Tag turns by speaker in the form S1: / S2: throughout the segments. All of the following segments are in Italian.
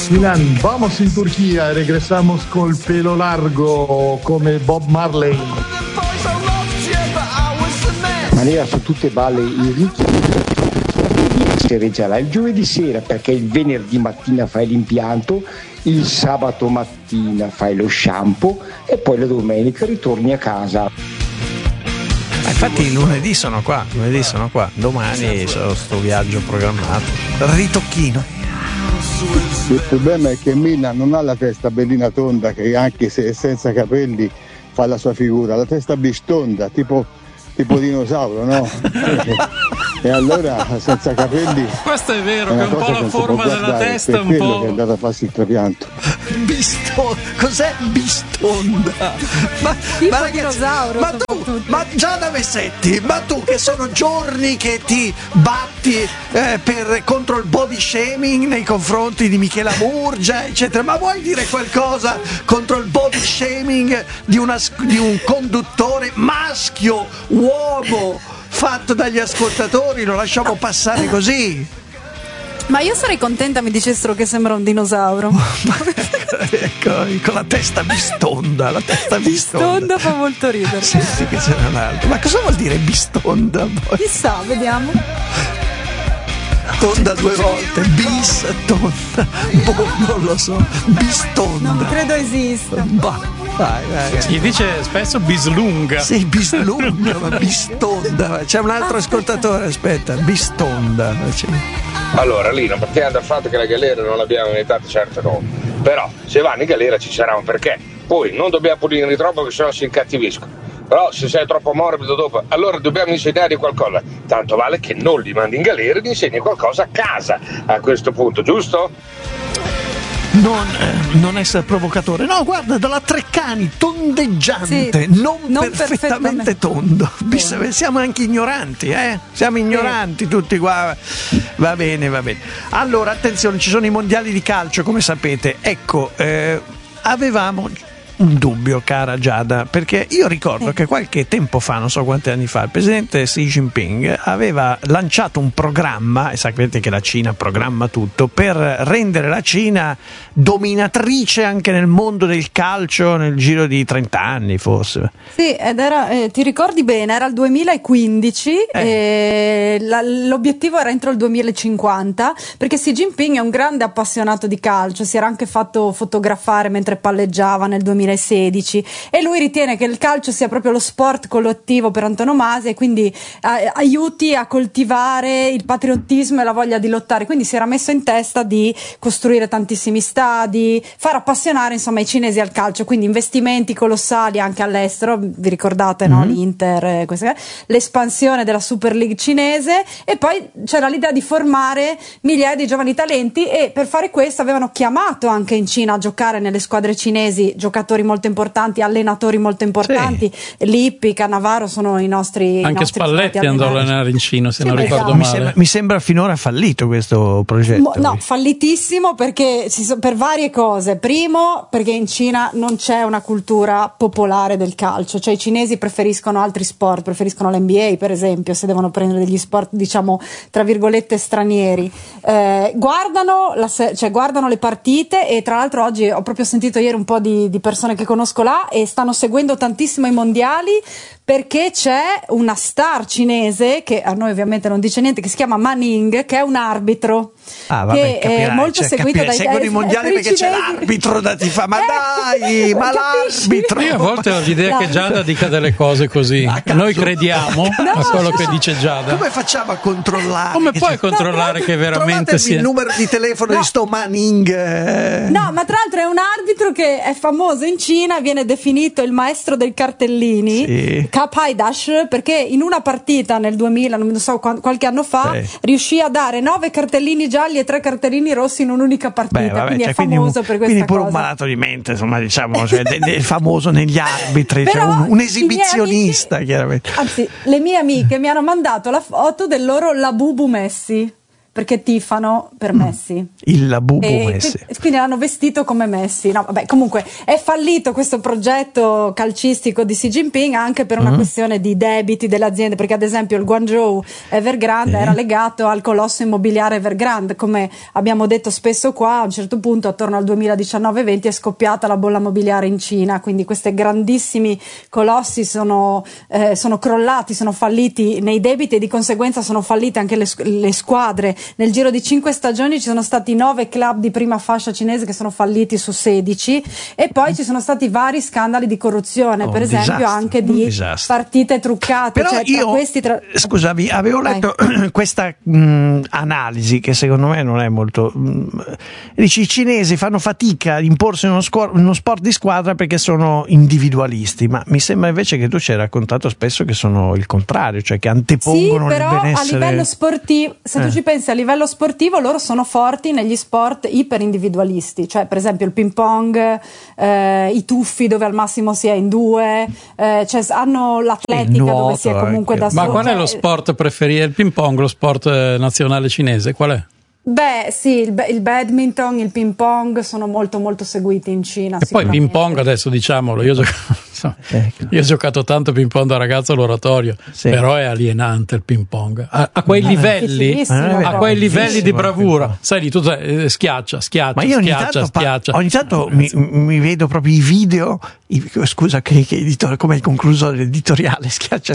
S1: Milan, vamos in Turchia, regresamos col pelo largo come Bob Marley.
S2: Ma lei su tutte balle i ricchi essere già là il giovedì sera, perché il venerdì mattina fai l'impianto, il sabato mattina fai lo shampoo e poi la domenica ritorni a casa.
S3: Infatti il lunedì sono qua, domani c'ho sto viaggio programmato, ritocchino.
S4: Il problema è che Milan non ha la testa bellina tonda, che anche se è senza capelli fa la sua figura, la testa bistonda, tipo dinosauro, no? E allora senza capelli.
S5: Questo è vero, che è un po' la forma della testa,
S4: un po'. Che è
S5: po'.
S4: andata a farsi il trapianto.
S3: Cos'è bistonda? Ma ragazzi,
S6: dinosauro,
S3: ma Giada Messetti, ma tu che sono giorni che ti batti contro il body shaming nei confronti di Michela Murgia, eccetera, ma vuoi dire qualcosa contro il body shaming di un conduttore maschio, uomo, fatto dagli ascoltatori? Lo lasciamo passare così?
S6: Ma io sarei contenta mi dicessero che sembra un dinosauro.
S3: Ecco, con la testa bistonda,
S6: Bistonda fa molto ridere.
S3: Senti che c'era un altro. Ma cosa vuol dire bistonda?
S6: Chissà, vediamo.
S3: Tonda due volte, bis, tonda, non lo so, bistonda.
S6: Non credo esista.
S3: Vai.
S5: Si dice spesso bislunga.
S3: Sì, bislunga, ma bistonda. C'è un altro ascoltatore, aspetta, bistonda.
S7: Allora, lì non partiamo dal fatto che la galera non l'abbiamo inventata, certo no. Però se vanno in galera ci sarà un perché. Poi non dobbiamo pulire troppo, che sennò si incattiviscono. Però se sei troppo morbido dopo, allora dobbiamo insegnare qualcosa. Tanto vale che non li mandi in galera e gli insegni qualcosa a casa a questo punto, giusto?
S3: Non essere provocatore. No, guarda, dalla Treccani, tondeggiante,
S6: sì,
S3: non perfettamente tondo. Siamo anche ignoranti, Siamo ignoranti tutti qua. Va bene. Allora, attenzione, ci sono i mondiali di calcio, come sapete. Ecco, avevamo un dubbio, cara Giada, perché io ricordo che qualche tempo fa, non so quanti anni fa, il presidente Xi Jinping aveva lanciato un programma, e sapete che la Cina programma tutto, per rendere la Cina dominatrice anche nel mondo del calcio nel giro di 30 anni forse.
S6: Sì, ed era, ti ricordi bene, era il 2015 e l'obiettivo era entro il 2050, perché Xi Jinping è un grande appassionato di calcio, si era anche fatto fotografare mentre palleggiava nel 2016 e lui ritiene che il calcio sia proprio lo sport collettivo per antonomasia e quindi aiuti a coltivare il patriottismo e la voglia di lottare, quindi si era messo in testa di costruire tantissimi stadi, far appassionare insomma i cinesi al calcio, quindi investimenti colossali anche all'estero, vi ricordate, no? L'Inter, l'espansione della Super League cinese, e poi c'era l'idea di formare migliaia di giovani talenti, e per fare questo avevano chiamato anche in Cina a giocare nelle squadre cinesi giocatori molto importanti, allenatori molto importanti, sì. Lippi, Cannavaro sono i nostri
S5: anche Spalletti andò a allenare in Cina, se non ricordo
S3: esatto.
S5: male.
S3: Mi sembra finora fallito questo progetto.
S6: No, fallitissimo, perché per varie cose. Primo, perché in Cina non c'è una cultura popolare del calcio, cioè i cinesi preferiscono altri sport, preferiscono l'NBA per esempio, se devono prendere degli sport diciamo tra virgolette stranieri, guardano le partite, e tra l'altro oggi ho proprio sentito ieri un po' di persone che conosco là e stanno seguendo tantissimo i mondiali, perché c'è una star cinese che a noi ovviamente non dice niente, che si chiama Ma Ning, che è un arbitro che è molto seguito dai
S3: seguono i mondiali perché c'è l'arbitro da tifare, ma dai, ma l'arbitro.
S5: Io a volte ho l'idea che Giada dica delle cose così, noi crediamo a quello che dice Giada.
S3: Come facciamo a controllare?
S5: Come puoi controllare che veramente sia
S3: il numero di telefono di sto Ma Ning?
S6: No, ma tra l'altro è un arbitro che è famoso in Cina, viene definito il maestro dei cartellini, sì. Haidash, perché in una partita nel 2000, non so qualche anno fa, riuscì a dare 9 cartellini gialli e 3 cartellini rossi in un'unica partita, quindi è famoso per questa
S3: quindi pure
S6: cosa.
S3: un malato di mente, insomma, diciamo, cioè, è famoso negli arbitri, cioè un esibizionista, chiaramente.
S6: Anzi, le mie amiche mi hanno mandato la foto del loro Labubu Messi, perché tifano per Messi.
S3: Il Labubu Messi.
S6: Quindi l'hanno vestito come Messi. No, vabbè, comunque è fallito questo progetto calcistico di Xi Jinping anche per una questione di debiti delle aziende, perché ad esempio il Guangzhou Evergrande era legato al colosso immobiliare Evergrande, come abbiamo detto spesso qua. A un certo punto attorno al 2019-20 è scoppiata la bolla immobiliare in Cina, quindi questi grandissimi colossi sono crollati, sono falliti nei debiti e di conseguenza sono fallite anche le squadre. Nel giro di 5 stagioni ci sono stati 9 club di prima fascia cinese che sono falliti su 16 e poi ci sono stati vari scandali di corruzione, per esempio anche di partite truccate.
S3: Però scusami, avevo letto questa analisi che secondo me non è molto... dici, i cinesi fanno fatica ad imporsi uno sport di squadra perché sono individualisti, ma mi sembra invece che tu ci hai raccontato spesso che sono il contrario, cioè che antepongono il benessere.
S6: Però a livello sportivo, se tu ci pensi, a livello sportivo loro sono forti negli sport iperindividualisti, cioè per esempio il ping pong, i tuffi dove al massimo si è in 2, cioè hanno l'atletica nuoto, dove si è comunque da solo.
S5: Ma qual è lo sport preferito? Il ping pong, lo sport nazionale cinese, qual è?
S6: Beh sì, il badminton, il ping pong sono molto molto seguiti in Cina.
S5: E poi il ping pong, adesso diciamolo, io ho giocato tanto ping pong da ragazzo all'oratorio, però è alienante il ping pong a quei livelli, di bravura, sai, tu schiaccia. Ma io
S3: ogni tanto mi vedo proprio i video, scusa che editore, come hai concluso l'editoriale,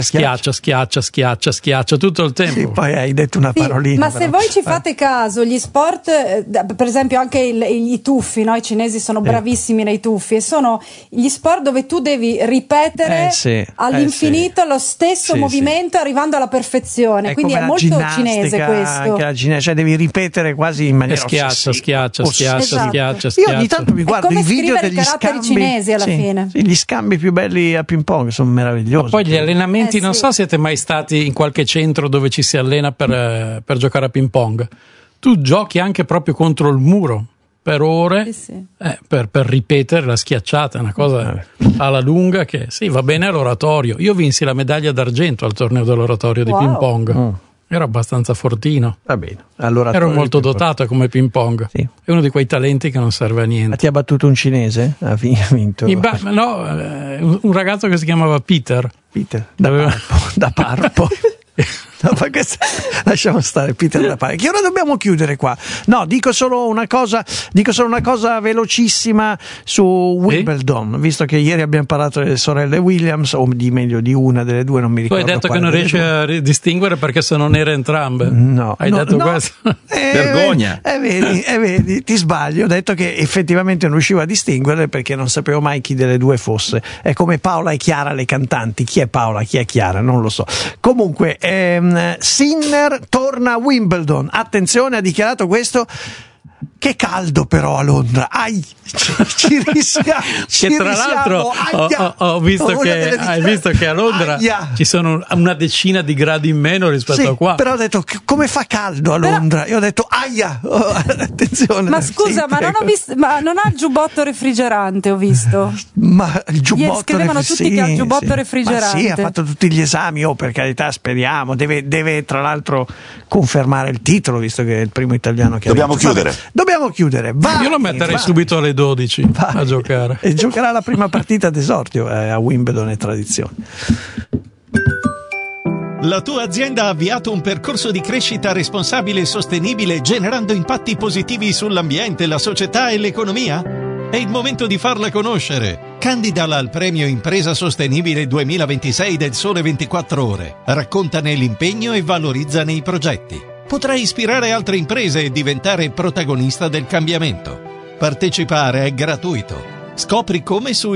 S3: schiaccia tutto il tempo. Sì, poi hai detto una parolina.
S6: Ma se voi ci fate caso, gli sport, per esempio anche i tuffi, no? I cinesi sono bravissimi nei tuffi e sono gli sport dove tu devi ripetere all'infinito lo stesso movimento arrivando alla perfezione, quindi è molto cinese questo.
S3: Anche cioè devi ripetere quasi in maniera
S5: schiaccia.
S3: Io ogni tanto mi guardo i video degli scambi
S6: cinesi alla fine.
S3: Gli scambi più belli a ping pong sono meravigliosi.
S5: Poi gli allenamenti, non so se siete mai stati in qualche centro dove ci si allena per giocare a ping pong. Tu giochi anche proprio contro il muro per ore, per ripetere la schiacciata, è una cosa alla lunga che va bene all'oratorio. Io vinsi la medaglia d'argento al torneo dell'oratorio di ping pong. Ero abbastanza fortino.
S3: Va bene.
S5: Ero molto dotato come ping pong. Sì. È uno di quei talenti che non serve a niente.
S3: Ma ti ha battuto un cinese? Ha vinto?
S5: Un ragazzo che si chiamava Peter.
S3: Da Parpo. No, lasciamo stare Peter da parte. Che ora dobbiamo chiudere qua? No, dico solo una cosa velocissima su Wimbledon, visto che ieri abbiamo parlato delle sorelle Williams, o di una delle due, non mi ricordo.
S5: Tu hai detto che non riesci a distinguere perché se non era entrambe. Hai detto questo?
S8: Vergogna.
S3: Vedi, ti sbagli. Ho detto che effettivamente non riuscivo a distinguere perché non sapevo mai chi delle due fosse. È come Paola e Chiara, le cantanti. Chi è Paola, chi è Chiara? Non lo so. Comunque Sinner torna a Wimbledon, attenzione, ha dichiarato questo. Che caldo però a Londra, ci risiamo.
S5: Che tra l'altro ho visto hai visto che a Londra ci sono una decina di gradi in meno rispetto a qua.
S3: Però ho detto come fa caldo a Londra, io ho detto attenzione.
S6: Ma scusa, ma non ha il giubbotto refrigerante, ho visto.
S3: Ma il giubbotto
S6: scrivevano tutti che ha il giubbotto refrigerante.
S3: Ma sì, ha fatto tutti gli esami, per carità, speriamo. Deve tra l'altro confermare il titolo, visto che è il primo italiano che
S8: Dobbiamo
S3: chiudere. Vai,
S5: io lo metterei subito alle 12 a giocare.
S3: E giocherà la prima partita d'esordio a Wimbledon, è tradizione.
S9: La tua azienda ha avviato un percorso di crescita responsabile e sostenibile, generando impatti positivi sull'ambiente, la società e l'economia? È il momento di farla conoscere. Candidala al premio Impresa Sostenibile 2026 del Sole 24 Ore. Raccontane l'impegno e valorizzane i progetti. Potrai ispirare altre imprese e diventare protagonista del cambiamento. Partecipare è gratuito. Scopri come su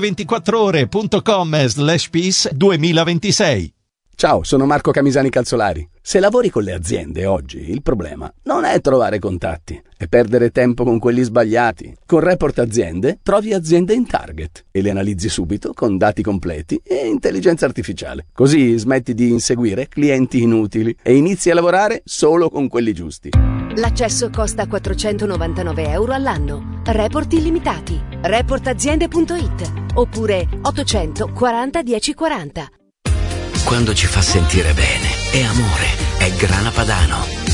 S9: ilsole24ore.com/peace 2026.
S10: Ciao, sono Marco Camisani Calzolari. Se lavori con le aziende oggi, il problema non è trovare contatti, è perdere tempo con quelli sbagliati. Con Report Aziende trovi aziende in target e le analizzi subito con dati completi e intelligenza artificiale. Così smetti di inseguire clienti inutili e inizi a lavorare solo con quelli giusti.
S11: L'accesso costa €499 all'anno. Report illimitati. Reportaziende.it oppure 840 1040.
S12: Quando ci fa sentire bene, è amore, è Grana Padano.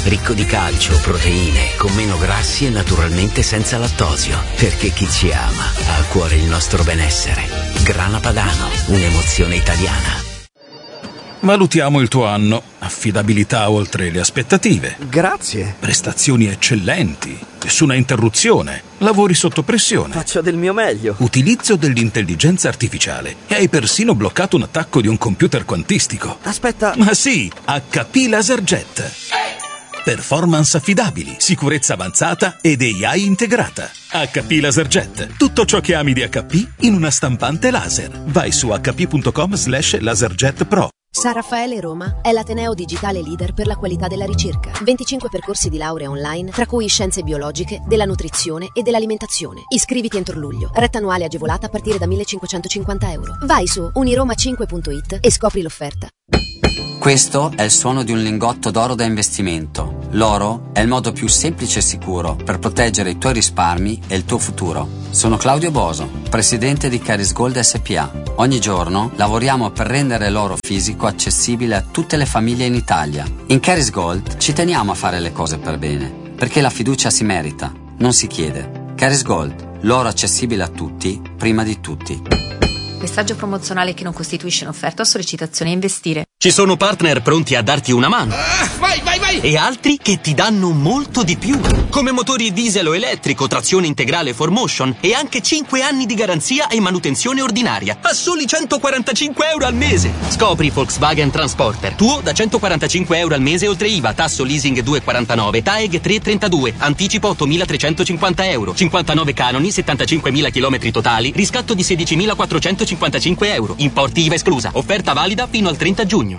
S8: ricco di calcio, proteine, con meno grassi e naturalmente senza lattosio. Perché chi ci ama ha a cuore il nostro benessere. Grana Padano, un'emozione italiana.
S12: Valutiamo il tuo anno. Affidabilità oltre le aspettative.
S13: Grazie.
S12: Prestazioni eccellenti. Nessuna interruzione. Lavori sotto pressione.
S13: Faccio del mio meglio.
S12: Utilizzo dell'intelligenza artificiale. E hai persino bloccato un attacco di un computer quantistico.
S13: Aspetta.
S12: Ma sì, HP LaserJet. Performance affidabili, sicurezza avanzata ed AI integrata. HP LaserJet. Tutto ciò che ami di HP in una stampante laser. Vai su hp.com/laserjetpro.
S11: San Raffaele Roma è l'ateneo digitale leader per la qualità della ricerca. 25 percorsi di laurea online, tra cui scienze biologiche, della nutrizione e dell'alimentazione. Iscriviti entro luglio. Retta annuale agevolata a partire da €1.550. Vai su uniroma5.it e scopri l'offerta.
S14: Questo è il suono di un lingotto d'oro da investimento. L'oro è il modo più semplice e sicuro per proteggere i tuoi risparmi e il tuo futuro. Sono Claudio Boso, presidente di Caris Gold SPA. Ogni giorno lavoriamo per rendere l'oro fisico accessibile a tutte le famiglie in Italia. In Caris Gold ci teniamo a fare le cose per bene, perché la fiducia si merita, non si chiede. Caris Gold, l'oro accessibile a tutti, prima di tutti.
S15: Messaggio promozionale che non costituisce un'offerta o sollecitazione a investire.
S16: Ci sono partner pronti a darti una mano.
S17: Vai!
S16: E altri che ti danno molto di più. Come motori diesel o elettrico, trazione integrale 4Motion e anche 5 anni di garanzia e manutenzione ordinaria. A soli €145 al mese. Scopri Volkswagen Transporter. Tuo da €145 al mese oltre IVA, tasso leasing 2,49, TAEG 3,32, anticipo €8.350, 59 canoni, 75.000 km totali, riscatto di €16.455. Importi IVA esclusa. Offerta valida fino al 30 giugno.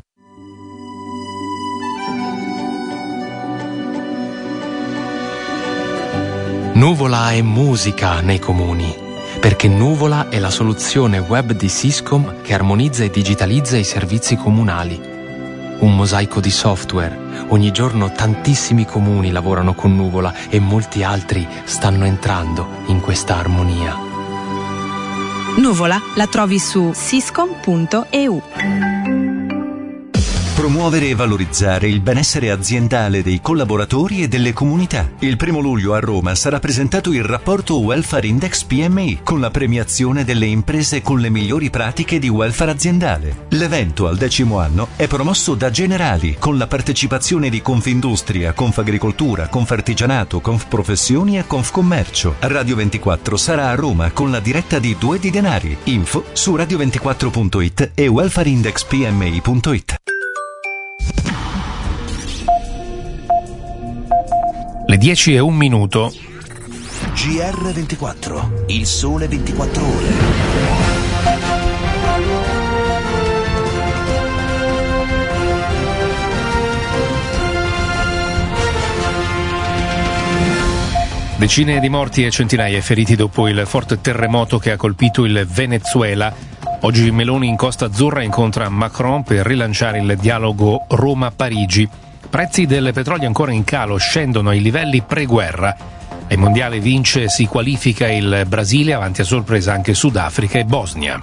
S18: Nuvola è musica nei comuni, perché Nuvola è la soluzione web di Syscom che armonizza e digitalizza i servizi comunali. Un mosaico di software. Ogni giorno tantissimi comuni lavorano con Nuvola e molti altri stanno entrando in questa armonia.
S19: Nuvola la trovi su syscom.eu.
S9: Promuovere e valorizzare il benessere aziendale dei collaboratori e delle comunità. Il 1 luglio a Roma sarà presentato il rapporto Welfare Index PMI con la premiazione delle imprese con le migliori pratiche di welfare aziendale. L'evento al 10° anno è promosso da Generali con la partecipazione di Confindustria, Confagricoltura, Confartigianato, Confprofessioni e Confcommercio. Radio 24 sarà a Roma con la diretta di Due di Denari. Info su radio24.it e welfareindexpmi.it.
S20: Le 10:01.
S21: GR24, il sole 24 ore.
S20: Decine di morti e centinaia feriti dopo il forte terremoto che ha colpito il Venezuela. Oggi Meloni in Costa Azzurra incontra Macron per rilanciare il dialogo Roma-Parigi. Prezzi del petrolio ancora in calo, scendono ai livelli pre-guerra. Ai mondiali vince e si qualifica il Brasile, avanti a sorpresa anche Sudafrica e Bosnia.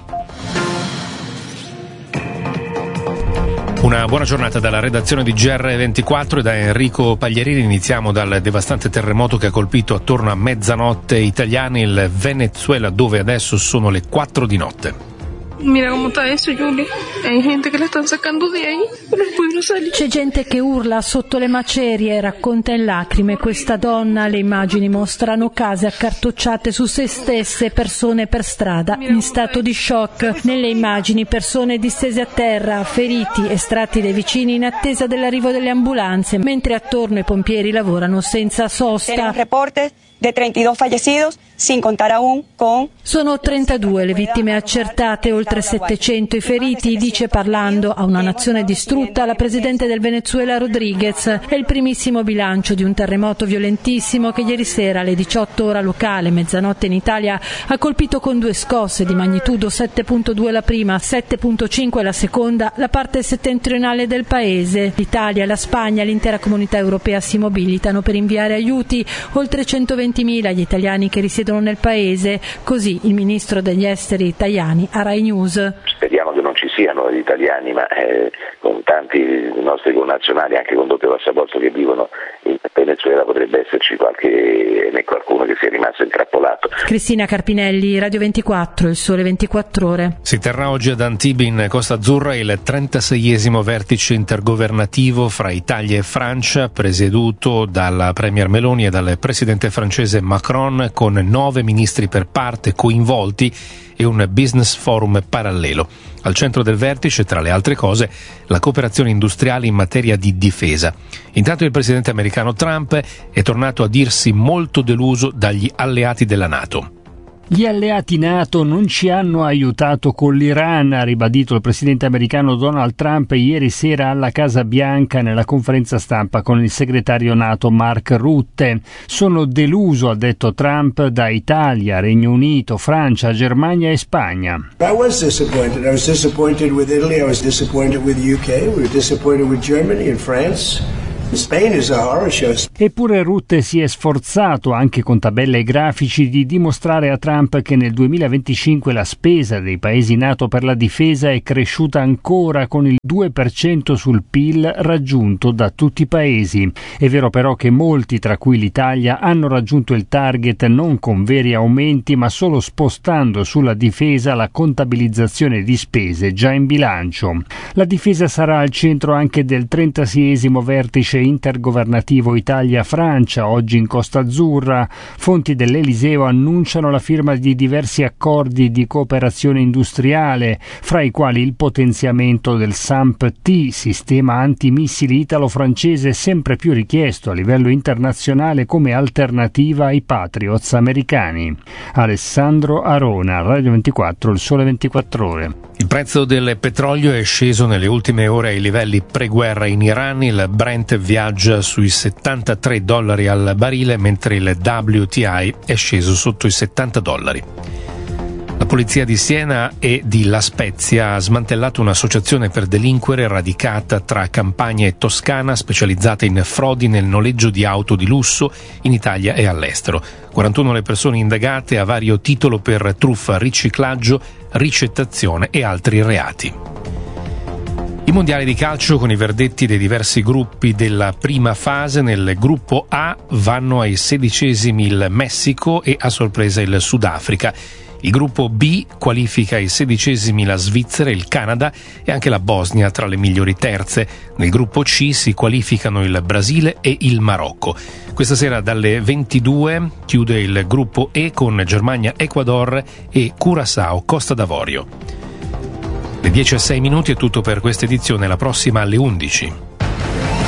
S20: Una buona giornata dalla redazione di GR24 e da Enrico Paglierini. Iniziamo dal devastante terremoto che ha colpito attorno a mezzanotte italiana il Venezuela, dove adesso sono le 4 di notte.
S22: Mira cómo está eso, Julie. Hay gente que la están sacando de ahí, no pueden salir.
S23: C'è gente che urla sotto le macerie, racconta in lacrime questa donna. Le immagini mostrano case accartocciate su se stesse, persone per strada in stato di shock. Nelle immagini persone distese a terra, feriti, estratti dai vicini in attesa dell'arrivo delle ambulanze, mentre attorno i pompieri lavorano senza sosta.
S24: De 32 fallecidos, sin contar aún con...
S23: Sono 32 le vittime accertate, oltre 700 i feriti, dice parlando a una nazione distrutta la presidente del Venezuela Rodriguez. È il primissimo bilancio di un terremoto violentissimo che ieri sera alle 18 ora locale, mezzanotte in Italia, ha colpito con 2 scosse di magnitudo 7.2 la prima, 7.5 la seconda, la parte settentrionale del paese. L'Italia, la Spagna e l'intera comunità europea si mobilitano per inviare aiuti, oltre 120.000 gli italiani che risiedono nel paese, così il ministro degli esteri Tajani a Rai News.
S25: Speriamo che non ci
S1: siano italiani, ma con tanti nostri connazionali anche con doppio passaporto che vivono in Venezuela potrebbe esserci qualcuno che sia rimasto intrappolato.
S23: Cristina Carpinelli, Radio 24, Il Sole 24 Ore.
S20: Si terrà oggi ad Antibes in Costa Azzurra il 36esimo vertice intergovernativo fra Italia e Francia, presieduto dalla Premier Meloni e dal presidente francese Macron, con 9 ministri per parte coinvolti e un business forum parallelo. Al centro del vertice, tra le altre cose, la cooperazione industriale in materia di difesa. Intanto il presidente americano Trump è tornato a dirsi molto deluso dagli alleati della NATO.
S2: Gli alleati NATO non ci hanno aiutato con l'Iran, ha ribadito il presidente americano Donald Trump ieri sera alla Casa Bianca nella conferenza stampa con il segretario NATO Mark Rutte. Sono deluso, ha detto Trump, da Italia, Regno Unito, Francia, Germania e Spagna.
S13: I was disappointed. I was disappointed with Italy, I was disappointed with the UK, we were disappointed with Germany and France. Spain is a horror show.
S2: Eppure Rutte si è sforzato, anche con tabelle e grafici, di dimostrare a Trump che nel 2025 la spesa dei paesi NATO per la difesa è cresciuta ancora, con il 2% sul PIL raggiunto da tutti i paesi. È vero però che molti, tra cui l'Italia, hanno raggiunto il target non con veri aumenti, ma solo spostando sulla difesa la contabilizzazione di spese già in bilancio. La difesa sarà al centro anche del 36esimo vertice intergovernativo Italia-Francia, oggi in Costa Azzurra. Fonti dell'Eliseo annunciano la firma di diversi accordi di cooperazione industriale, fra i quali il potenziamento del SAMP-T, sistema antimissili italo-francese sempre più richiesto a livello internazionale come alternativa ai Patriots americani. Alessandro Arona, Radio 24, Il Sole 24 Ore.
S20: Il prezzo del petrolio è sceso nelle ultime ore ai livelli pre-guerra in Iran. Il Brent viaggia sui $73 al barile, mentre il WTI è sceso sotto i $70. La polizia di Siena e di La Spezia ha smantellato un'associazione per delinquere radicata tra Campania e Toscana, specializzata in frodi nel noleggio di auto di lusso in Italia e all'estero. 41 le persone indagate a vario titolo per truffa, riciclaggio, ricettazione e altri reati. I mondiali di calcio con i verdetti dei diversi gruppi della prima fase. Nel gruppo A vanno ai 16esimi il Messico e a sorpresa il Sudafrica. Il gruppo B qualifica ai 16esimi la Svizzera, il Canada e anche la Bosnia tra le migliori terze. Nel gruppo C si qualificano il Brasile e il Marocco. Questa sera dalle 22 chiude il gruppo E con Germania, Ecuador e Curaçao, Costa d'Avorio. Le 10:06 è tutto per questa edizione, la prossima alle 11.